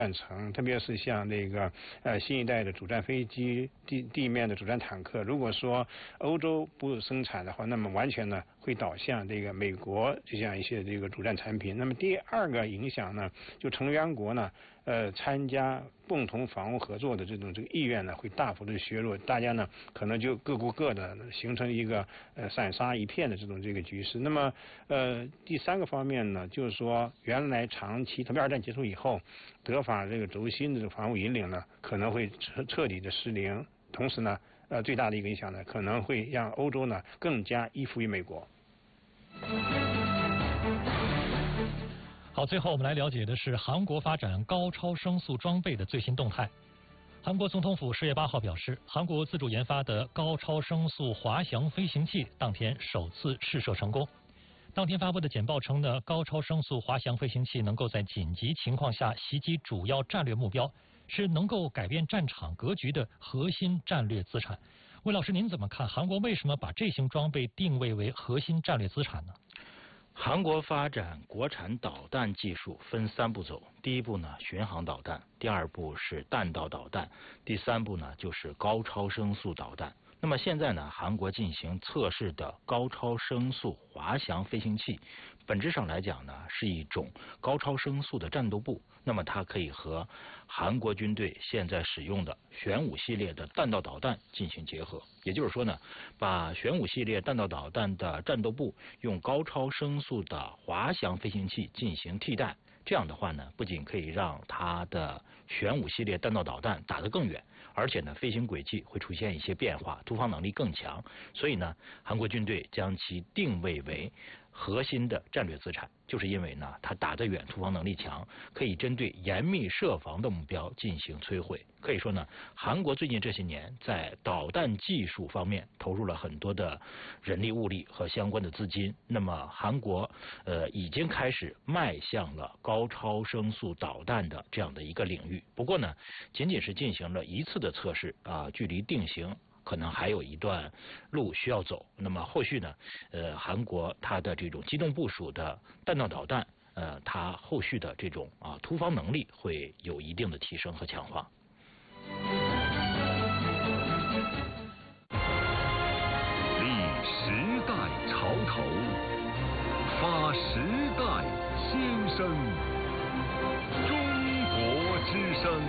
战程，特别是像那个新一代的主战飞机、地面的主战坦克，如果说欧洲不生产的话，那么完全呢会导向这个美国这样一些这个主战产品。那么第二个影响呢，就成员国呢参加共同防务合作的这个意愿呢会大幅的削弱，大家呢可能就各顾各的，形成一个散沙一片的这个局势。那么第三个方面呢，就是说原来长期，特别二战结束以后，德法这个轴心的这个防务引领呢可能会彻底的失灵，同时呢最大的一个影响呢可能会让欧洲呢更加依附于美国。 好，最后我们来了解的是韩国发展高超声速装备的最新动态。韩国总统府10月8号表示，韩国自主研发的高超声速滑翔飞行器当天首次试射成功。当天发布的简报称呢，高超声速滑翔飞行器能够在紧急情况下袭击主要战略目标，是能够改变战场格局的核心战略资产。魏老师，您怎么看韩国为什么把这型装备定位为核心战略资产呢？ 韩国发展国产导弹技术分3步走，第一步呢巡航导弹，第二步是弹道导弹，第三步呢就是高超声速导弹。那么现在呢，韩国进行测试的高超声速滑翔飞行器，本质上来讲呢，是一种高超声速的战斗部。那么它可以和韩国军队现在使用的玄武系列的弹道导弹进行结合。也就是说呢，把玄武系列弹道导弹的战斗部用高超声速的滑翔飞行器进行替代。这样的话呢，不仅可以让它的玄武系列弹道导弹打得更远，而且呢，飞行轨迹会出现一些变化，突防能力更强。所以呢，韩国军队将其定位为核心的战略资产，就是因为呢，它打得远，突防能力强，可以针对严密设防的目标进行摧毁。可以说呢，韩国最近这些年在导弹技术方面投入了很多的人力物力和相关的资金。那么韩国已经开始迈向了高超声速导弹的这样的一个领域。不过呢，仅仅是进行了一次的测试距离定型可能还有一段路需要走。那么后续呢，韩国它的这种机动部署的弹道导弹，它后续的这种突防能力会有一定的提升和强化。 立时代潮头，发时代新声，中国之声。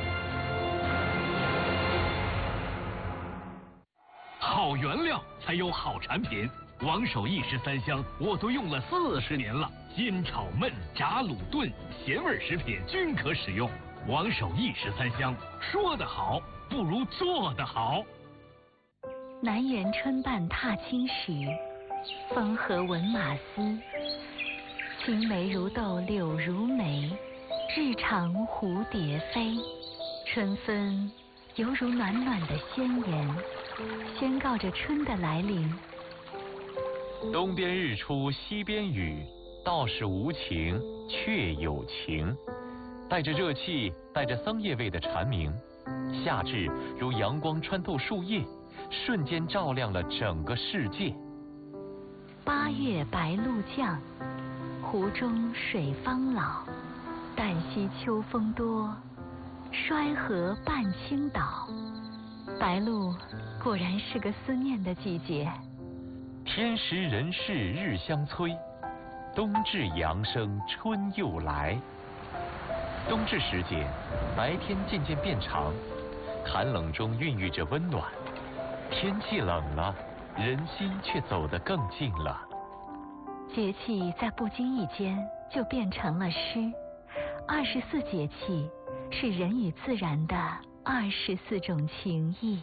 好原料才有好产品，王守义13香我都用了40年了，阴炒焖、炸卤炖、咸味食品均可使用。王守义13香，说得好不如做得好。 南园春半踏青时，风和闻马嘶。青梅如豆柳如眉，日长蝴蝶飞。春分犹如暖暖的宣言，宣告着春的来临。 东边日出西边雨，道是无情却有情。带着热气，带着桑叶味的蝉鸣，夏至如阳光穿透树叶，瞬间照亮了整个世界。 8月白露降，湖中水方老。旦夕秋风多，衰河半倾倒。白露果然是个思念的季节。 天时人事日相催，冬至阳生春又来。冬至时节，白天渐渐变长，寒冷中孕育着温暖。天气冷了，人心却走得更近了。 节气在不经意间就变成了诗。24节气是人与自然的24种情谊。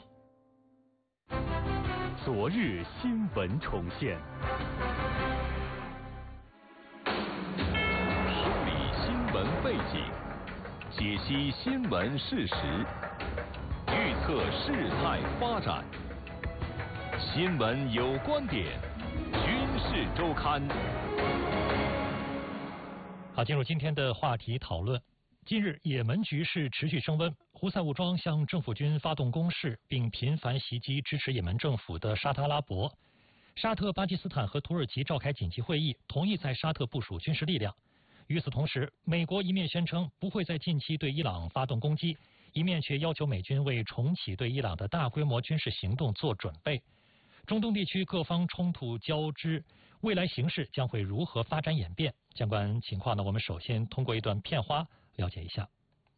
昨日新闻重现，梳理新闻背景，解析新闻事实，预测事态发展。新闻有观点，军事周刊。 好，进入今天的话题讨论。近日，也门局势持续升温，胡塞武装向政府军发动攻势，并频繁袭击支持也门政府的沙特阿拉伯。沙特、巴基斯坦和土耳其召开紧急会议，同意在沙特部署军事力量。 与此同时，美国一面宣称不会在近期对伊朗发动攻击，一面却要求美军为重启对伊朗的大规模军事行动做准备。中东地区各方冲突交织，未来形势将会如何发展演变？相关情况呢，我们首先通过一段片花了解一下。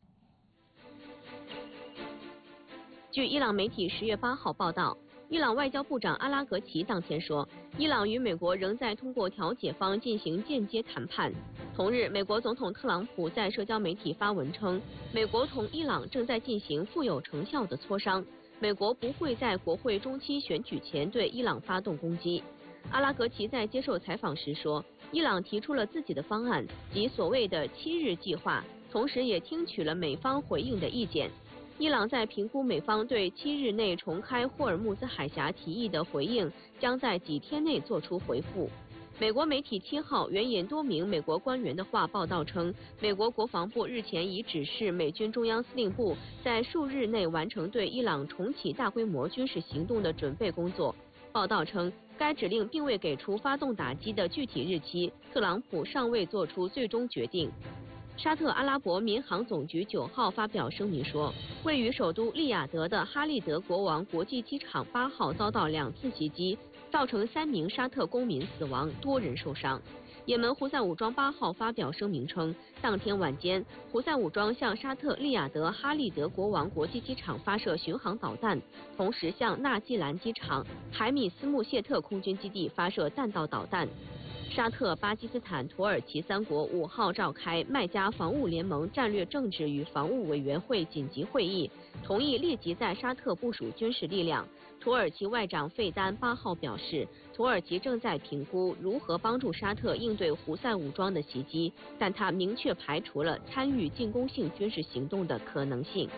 据伊朗媒体10月8号报道，伊朗外交部长阿拉格齐当天说，伊朗与美国仍在通过调解方进行间接谈判。同日，美国总统特朗普在社交媒体发文称，美国同伊朗正在进行富有成效的磋商，美国不会在国会中期选举前对伊朗发动攻击。阿拉格齐在接受采访时说，伊朗提出了自己的方案，即所谓的7日计划，同时也听取了美方回应的意见。伊朗在评估美方对7日内重开霍尔木兹海峡提议的回应，将在几天内做出回复。美国媒体7号援引多名美国官员的话报道称，美国国防部日前已指示美军中央司令部在数日内完成对伊朗重启大规模军事行动的准备工作。报道称，该指令并未给出发动打击的具体日期，特朗普尚未做出最终决定。沙特阿拉伯民航总局9号发表声明说，位于首都利雅得的哈利德国王国际机场8号遭到2次袭击，造成3名沙特公民死亡，多人受伤。也门胡塞武装8号发表声明称，当天晚间，胡塞武装向沙特利雅得哈利德国王国际机场发射巡航导弹，同时向纳季兰机场、海米斯穆谢特空军基地发射弹道导弹。沙特、巴基斯坦、土耳其3国5号召开麦加防务联盟战略政治与防务委员会紧急会议，同意立即在沙特部署军事力量。土耳其外长费丹8号表示，土耳其正在评估如何帮助沙特应对胡塞武装的袭击，但他明确排除了参与进攻性军事行动的可能性。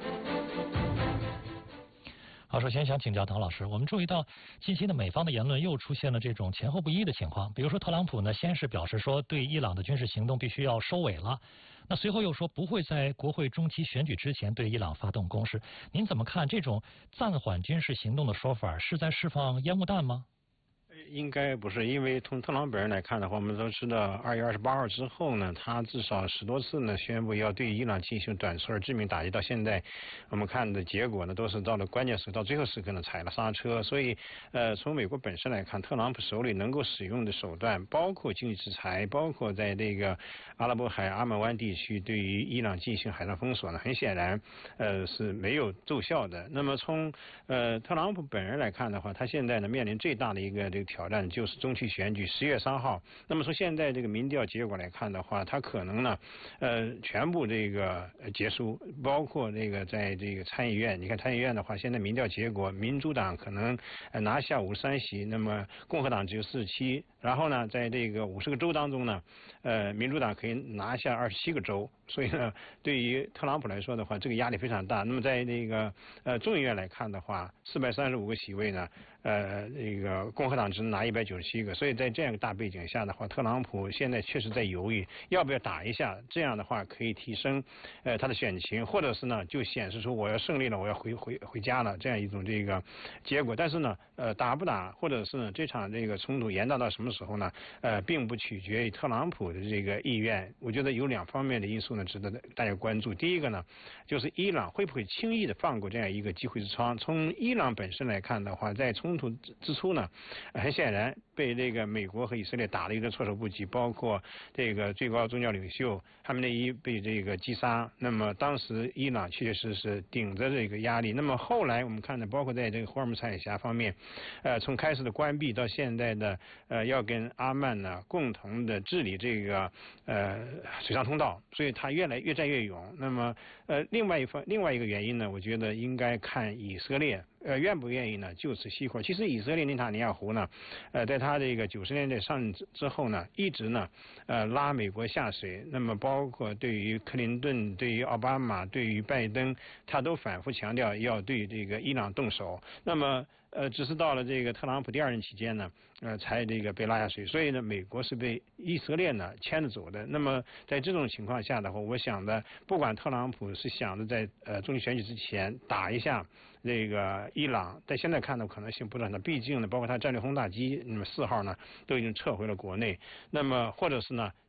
好，首先想请教唐老师，我们注意到近期的美方的言论又出现了这种前后不一的情况。比如说，特朗普呢先是表示说对伊朗的军事行动必须要收尾了，那随后又说不会在国会中期选举之前对伊朗发动攻势。您怎么看这种暂缓军事行动的说法，是在释放烟雾弹吗？ 应该不是，因为从特朗普本人来看的话，我们都知道2月28号之后呢，他至少10多次呢宣布要对伊朗进行短促而致命打击，到现在我们看的结果呢都是到了关键时刻，到最后时刻呢踩了刹车。所以从美国本身来看，特朗普手里能够使用的手段，包括经济制裁，包括在这个阿拉伯海阿曼湾地区对于伊朗进行海上封锁呢，很显然是没有奏效的。那么从特朗普本人来看的话，他现在呢面临最大的一个这个挑战就是中期选举10月3号。那么从现在这个民调结果来看的话，他可能呢全部这个结束，包括这个在这个参议院，你看参议院的话，现在民调结果民主党可能拿下53席，那么共和党只有47，然后呢在这个50个州当中呢民主党可以拿下27个州。所以呢对于特朗普来说的话，这个压力非常大。那么在这个众议院来看的话，435个席位呢这个共和党只能拿197个，所以在这样一个大背景下的话，特朗普现在确实在犹豫要不要打一下，这样的话可以提升他的选情，或者是呢就显示出我要胜利了，我要回家了这样一种这个结果。但是呢打不打，或者是呢这场这个冲突延宕到什么时候呢并不取决于特朗普的这个意愿。我觉得有2方面的因素呢值得大家关注。第一个呢就是伊朗会不会轻易的放过这样一个机会之窗。从伊朗本身来看的话，在冲突之初呢很显然被这个美国和以色列打了一个措手不及，包括这个最高宗教领袖哈梅内伊被这个击杀。那么当时伊朗确确实实顶着这个压力。那么后来我们看呢，包括在这个霍尔木兹海峡方面从开始的关闭到现在的要跟阿曼呢共同的治理这个水上通道，所以他越战越勇。那么另外一个原因呢，我觉得应该看以色列愿不愿意呢就此熄火。其实以色列内塔尼亚胡呢在他这个90年代上任之后呢，一直呢拉美国下水。那么包括对于克林顿、对于奥巴马、对于拜登，他都反复强调要对这个伊朗动手。那么只是到了这个特朗普第2任期间呢才这个被拉下水。所以呢美国是被以色列呢牵着走的。那么在这种情况下的话，我想的不管特朗普是想着在中期选举之前打一下这个伊朗，但现在看的可能性不是很大，毕竟呢包括他战略轰炸机那么4号呢都已经撤回了国内。那么或者是呢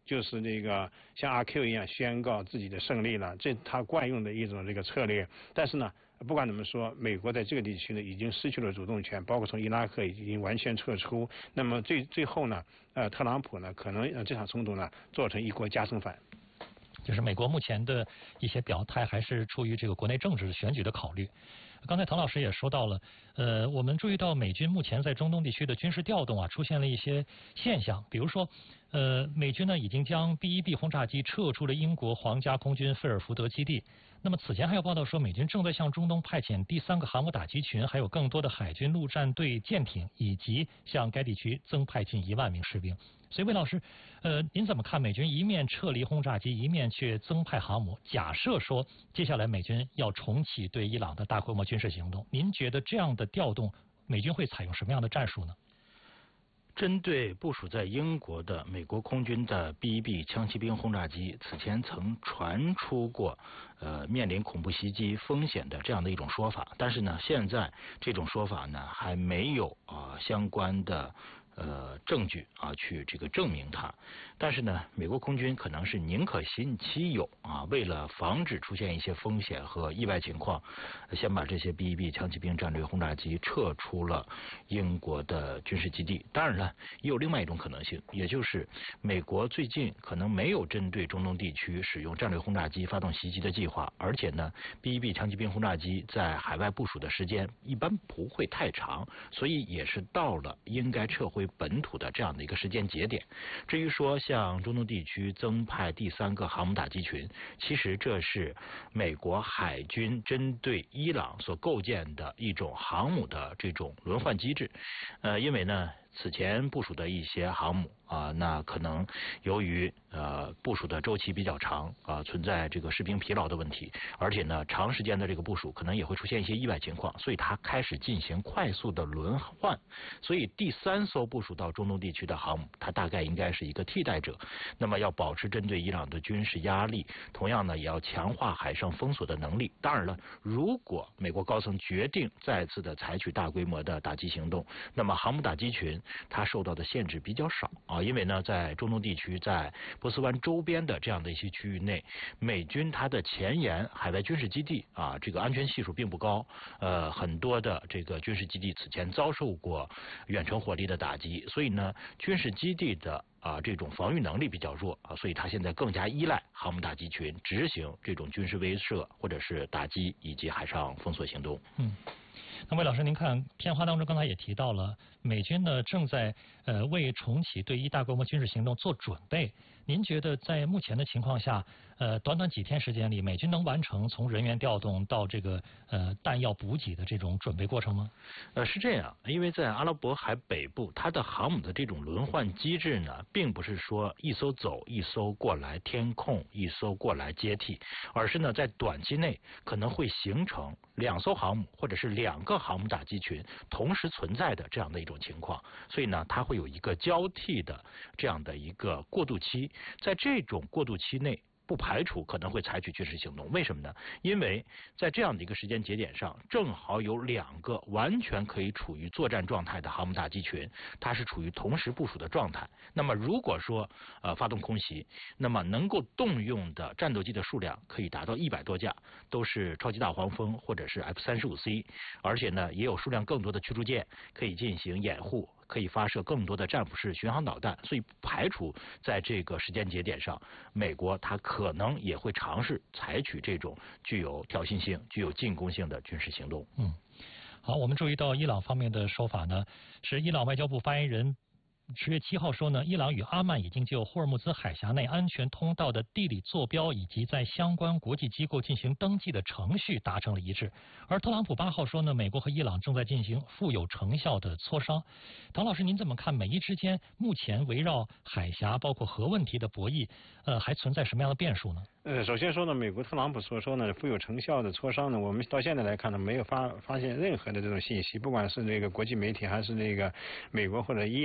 就是那个像阿 Q 一样宣告自己的胜利了，这他惯用的一种这个策略。但是呢，不管怎么说，美国在这个地区呢已经失去了主动权，包括从伊拉克已经完全撤出。那么最后呢，特朗普呢可能这场冲突呢做成一锅夹生饭。 就是美国目前的一些表态还是出于这个国内政治选举的考虑。刚才滕老师也说到了，我们注意到美军目前在中东地区的军事调动啊，出现了一些现象，比如说，美军呢已经将 B-1B 轰炸机撤出了英国皇家空军菲尔福德基地。那么此前还有报道说，美军正在向中东派遣第3个航母打击群，还有更多的海军陆战队舰艇，以及向该地区增派近1万名士兵。所以魏老师，您怎么看美军一面撤离轰炸机，一面却增派航母？假设说接下来美军要重启对伊朗的大规模军事行动，您觉得这样的调动，美军会采用什么样的战术呢？ 针对部署在英国的美国空军的 B-1B 枪骑兵轰炸机，此前曾传出过面临恐怖袭击风险的这样的一种说法，但是呢，现在这种说法呢还没有相关的证据去这个证明它。但是呢，美国空军可能是宁可信其有为了防止出现一些风险和意外情况，先把这些 B-1B 枪骑兵战略轰炸机撤出了英国的军事基地。当然了，也有另外一种可能性，也就是美国最近可能没有针对中东地区使用战略轰炸机发动袭击的计划，而且呢 B-1B 枪骑兵轰炸机在海外部署的时间一般不会太长，所以也是到了应该撤回本土的这样的一个时间节点。至于说向中东地区增派第3个航母打击群，其实这是美国海军针对伊朗所构建的一种航母的这种轮换机制。因为呢，此前部署的一些航母那可能由于部署的周期比较长存在这个士兵疲劳的问题，而且呢长时间的这个部署可能也会出现一些意外情况，所以它开始进行快速的轮换。所以第3艘部署到中东地区的航母，它大概应该是一个替代者。那么要保持针对伊朗的军事压力，同样呢也要强化海上封锁的能力。当然了，如果美国高层决定再次的采取大规模的打击行动，那么航母打击群它受到的限制比较少因为呢在中东地区，在波斯湾周边的这样的一些区域内，美军它的前沿海外军事基地这个安全系数并不高，很多的这个军事基地此前遭受过远程火力的打击，所以呢军事基地的这种防御能力比较弱所以它现在更加依赖航母打击群执行这种军事威慑或者是打击以及海上封锁行动。 那魏老师，您看片花当中刚才也提到了，美军呢正在为重启对伊大规模军事行动做准备。您觉得在目前的情况下，短短几天时间里，美军能完成从人员调动到这个弹药补给的这种准备过程吗？ 是这样，因为在阿拉伯海北部，它的航母的这种轮换机制呢，并不是说一艘走一艘过来填空，一艘过来接替，而是呢在短期内可能会形成2艘航母或者是2个航母打击群同时存在的这样的一种情况，所以呢它会有一个交替的这样的一个过渡期。在这种过渡期内，不排除可能会采取军事行动。为什么呢？因为在这样的一个时间节点上，正好有2个完全可以处于作战状态的航母打击群，它是处于同时部署的状态。那么如果说发动空袭，那么能够动用的战斗机的数量可以达到100多架，都是超级大黄蜂或者是 F-35C， 而且呢也有数量更多的驱逐舰可以进行掩护，可以发射更多的战斧式巡航导弹，所以不排除在这个时间节点上，美国它可能也会尝试采取这种具有挑衅性、具有进攻性的军事行动。 好，我们注意到伊朗方面的说法呢，是伊朗外交部发言人10月7号说呢，伊朗与阿曼已经就霍尔木兹海峡内安全通道的地理坐标以及在相关国际机构进行登记的程序达成了一致。而特朗普8号说呢，美国和伊朗正在进行富有成效的磋商。唐老师，您怎么看美伊之间目前围绕海峡包括核问题的博弈，还存在什么样的变数呢？ 首先说呢，美国特朗普所说呢富有成效的磋商呢，我们到现在来看呢，没有发现任何的这种信息，不管是这个国际媒体还是这个美国或者伊朗的这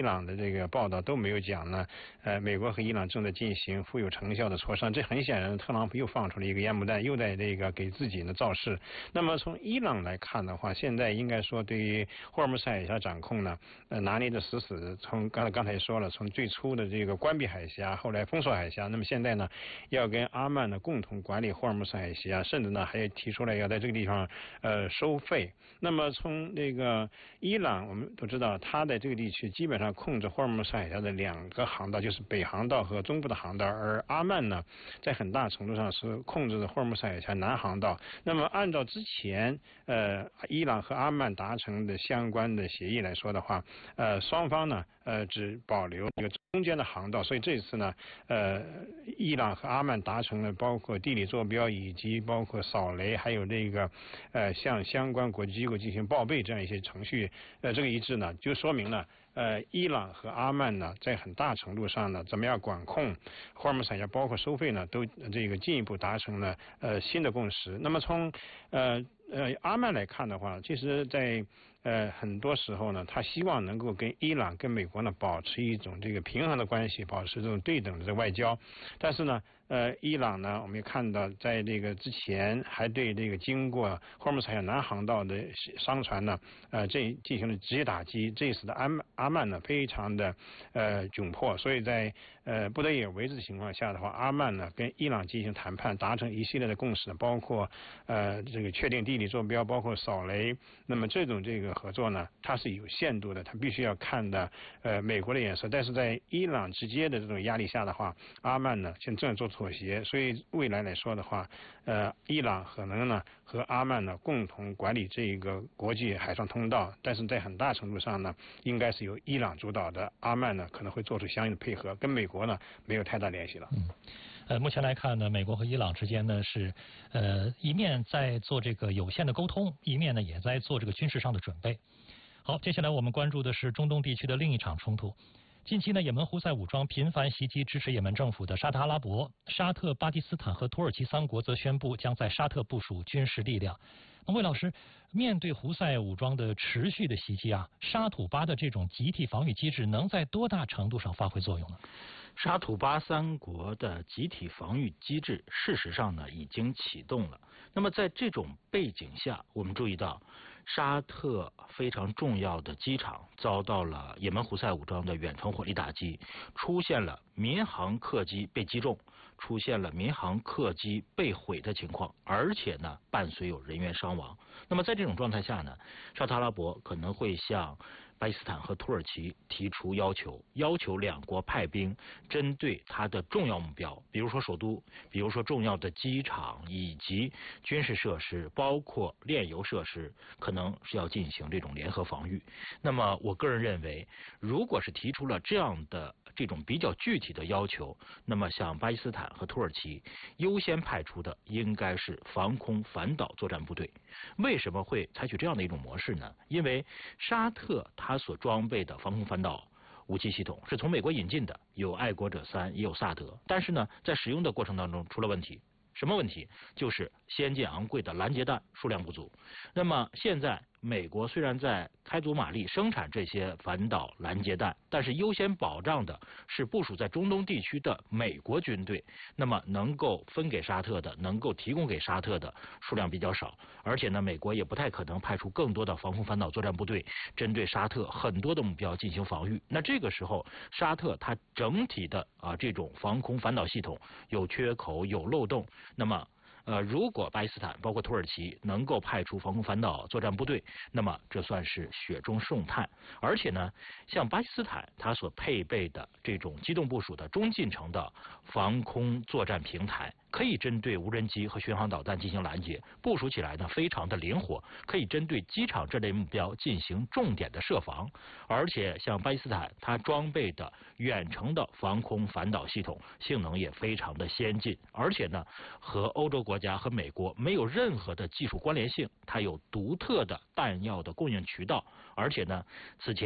这个报道都没有讲呢，美国和伊朗正在进行富有成效的磋商。这很显然，特朗普又放出了一个烟幕弹，又在这个给自己呢造势。那么从伊朗来看的话，现在应该说对于霍尔木斯海峡掌控呢，拿捏的死死的。从刚才也说了，从最初的这个关闭海峡，后来封锁海峡，那么现在呢，要跟阿曼呢共同管理霍尔木斯海峡，甚至呢还提出来要在这个地方收费。那么从这个伊朗，我们都知道，它在这个地区基本上控制霍尔木斯海峡的2个航道，就是北航道和中部的航道，而阿曼呢，在很大程度上是控制着霍尔木斯海峡南航道。那么按照之前伊朗和阿曼达成的相关的协议来说的话，双方呢只保留一个中间的航道，所以这次呢伊朗和阿曼达成了包括地理坐标以及包括扫雷，还有这个向相关国际机构进行报备这样一些程序，这个一致呢，就说明了伊朗和阿曼呢，在很大程度上呢，怎么样管控霍尔木斯海峡，包括收费呢，都这个进一步达成了新的共识。那么从阿曼来看的话，其实在很多时候呢，他希望能够跟伊朗、跟美国呢保持一种这个平衡的关系，保持这种对等的外交。但是呢，伊朗呢，我们也看到，在这个之前还对这个经过霍尔木斯海峡南航道的商船呢，这进行了直接打击，这使得阿曼呢非常的窘迫，所以在不得已而为之的情况下的话，阿曼呢跟伊朗进行谈判，达成一系列的共识，包括这个确定地理坐标，包括扫雷。那么这种这个合作呢，它是有限度的，它必须要看的美国的眼色。但是在伊朗直接的这种压力下的话，阿曼呢现在正在做妥协，所以未来来说的话，伊朗可能呢和阿曼呢共同管理这个国际海上通道，但是在很大程度上呢，应该是由伊朗主导的，阿曼呢可能会做出相应的配合，跟美国呢没有太大联系了。 目前来看呢，美国和伊朗之间呢是一面在做这个有限的沟通，一面呢也在做这个军事上的准备。好，接下来我们关注的是中东地区的另一场冲突。近期呢，也门胡塞武装频繁袭击支持也门政府的沙特阿拉伯、沙特、巴基斯坦和土耳其3国则宣布将在沙特部署军事力量。那魏老师，面对胡塞武装的持续的袭击啊，沙土巴的这种集体防御机制能在多大程度上发挥作用呢？ 沙土巴3国的集体防御机制事实上呢已经启动了。那么在这种背景下，我们注意到沙特非常重要的机场遭到了也门胡塞武装的远程火力打击，出现了民航客机被击中，出现了民航客机被毁的情况，而且呢伴随有人员伤亡。那么在这种状态下呢，沙特阿拉伯可能会向巴基斯坦和土耳其提出要求2国派兵针对它的重要目标，比如说首都，比如说重要的机场以及军事设施，包括炼油设施，可能是要进行这种联合防御。那么我个人认为，如果是提出了这样的这种比较具体的要求，那么像巴基斯坦和土耳其优先派出的应该是防空反导作战部队。为什么会采取这样的一种模式呢？因为沙特它所装备的防空反导武器系统是从美国引进的，有爱国者3，也有萨德，但是呢在使用的过程当中出了问题。什么问题？就是先进昂贵的拦截弹数量不足。那么现在美国虽然在开足马力生产这些反导拦截弹，但是优先保障的是部署在中东地区的美国军队，那么能够分给沙特的，能够提供给沙特的数量比较少，而且呢美国也不太可能派出更多的防空反导作战部队针对沙特很多的目标进行防御。那这个时候沙特它整体的这种防空反导系统有缺口有漏洞，那么如果巴基斯坦包括土耳其能够派出防空反导作战部队，那么这算是雪中送炭。而且呢，像巴基斯坦它所配备的这种机动部署的中近程的防空作战平台，可以针对无人机和巡航导弹进行拦截，部署起来呢非常的灵活，可以针对机场这类目标进行重点的设防。而且像巴基斯坦它装备的远程的防空反导系统性能也非常的先进，而且呢和欧洲国家和美国没有任何的技术关联性，它有独特的弹药的供应渠道。而且呢此前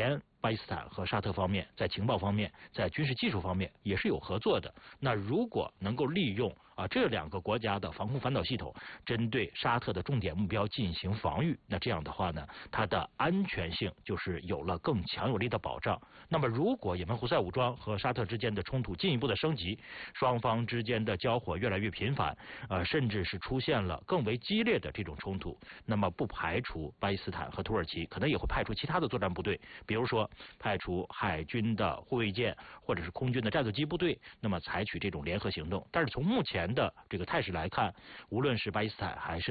巴基斯坦和沙特方面在情报方面、在军事技术方面也是有合作的。那如果能够利用这2个国家的防空反导系统，针对沙特的重点目标进行防御，那这样的话呢，它的安全性就是有了更强有力的保障。那么，如果也门胡塞武装和沙特之间的冲突进一步的升级，双方之间的交火越来越频繁，甚至是出现了更为激烈的这种冲突，那么不排除巴基斯坦和土耳其可能也会派出其他的作战部队，比如说派出海军的护卫舰或者是空军的战斗机部队，那么采取这种联合行动。但是从目前的这个态势来看，无论是巴基斯坦还是